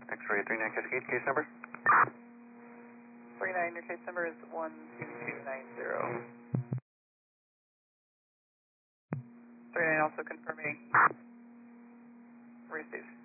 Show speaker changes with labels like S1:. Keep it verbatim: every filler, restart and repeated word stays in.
S1: X-ray three nine Cascade, case number?
S2: three nine, your case number is one two two nine zero. three nine also confirming receive.